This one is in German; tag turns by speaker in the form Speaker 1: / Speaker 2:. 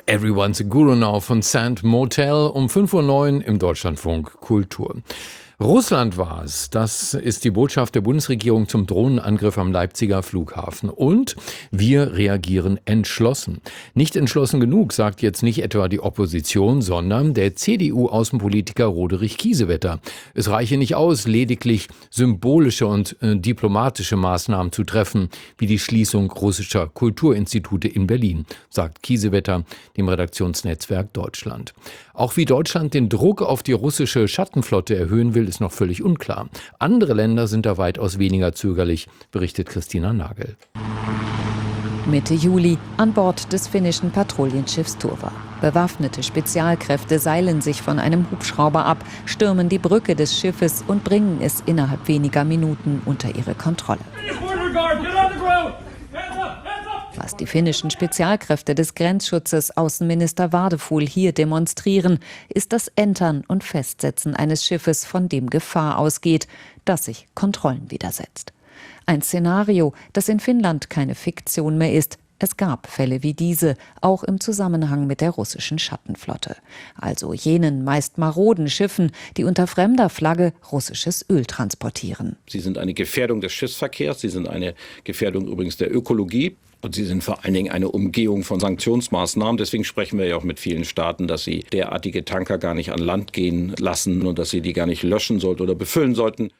Speaker 1: Everyone's a Guru Now von Sand Motel um 5:09 Uhr im Deutschlandfunk Kultur. Russland war es. Das ist die Botschaft der Bundesregierung zum Drohnenangriff am Leipziger Flughafen. Und wir reagieren entschlossen. Nicht entschlossen genug, sagt jetzt nicht etwa die Opposition, sondern der CDU-Außenpolitiker Roderich Kiesewetter. Es reiche nicht aus, lediglich symbolische und diplomatische Maßnahmen zu treffen, wie die Schließung russischer Kulturinstitute in Berlin, sagt Kiesewetter dem Redaktionsnetzwerk Deutschland. Auch wie Deutschland den Druck auf die russische Schattenflotte erhöhen will, ist noch völlig unklar. Andere Länder sind da weitaus weniger zögerlich, berichtet Christina Nagel.
Speaker 2: Mitte Juli an Bord des finnischen Patrouillenschiffs Turva. Bewaffnete Spezialkräfte seilen sich von einem Hubschrauber ab, stürmen die Brücke des Schiffes und bringen es innerhalb weniger Minuten unter ihre Kontrolle. Was die finnischen Spezialkräfte des Grenzschutzes Außenminister Vardeful hier demonstrieren, ist das Entern und Festsetzen eines Schiffes, von dem Gefahr ausgeht, das sich Kontrollen widersetzt. Ein Szenario, das in Finnland keine Fiktion mehr ist. Es gab Fälle wie diese, auch im Zusammenhang mit der russischen Schattenflotte. Also jenen meist maroden Schiffen, die unter fremder Flagge russisches Öl transportieren.
Speaker 3: Sie sind eine Gefährdung des Schiffsverkehrs, sie sind eine Gefährdung übrigens der Ökologie. Und sie sind vor allen Dingen eine Umgehung von Sanktionsmaßnahmen. Deswegen sprechen wir ja auch mit vielen Staaten, dass sie derartige Tanker gar nicht an Land gehen lassen und dass sie die gar nicht löschen sollten oder befüllen sollten.